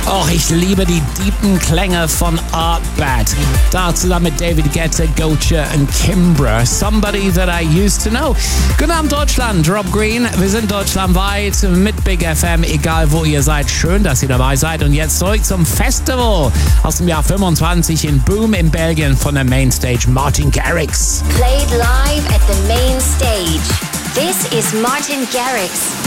Och, ich liebe die tiefen Klänge von Art Bad. Da zusammen mit David Guetta, Gocha und Kimbra. Somebody that I used to know. Guten Abend Deutschland, Rob Green. Wir sind deutschlandweit mit Big FM, egal wo ihr seid. Schön, dass ihr dabei seid. Und jetzt zurück zum Festival aus dem Jahr 25 in Boom in Belgien von der Mainstage Martin Garrix. Played live at the main stage. This is Martin Garrix.